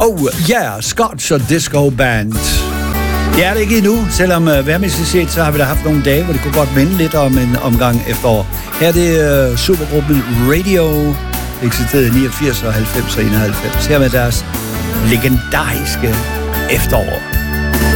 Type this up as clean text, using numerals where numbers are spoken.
Oh, yeah, Scotch og Disco Band. Det er det ikke endnu, selvom værmæssigt set, så har vi da haft nogle dage, hvor det kunne godt minde lidt om en omgang efterår. Her er det supergruppen Radio, eksisterede i 89 og 90 og 91. Her med deres legendariske efterår.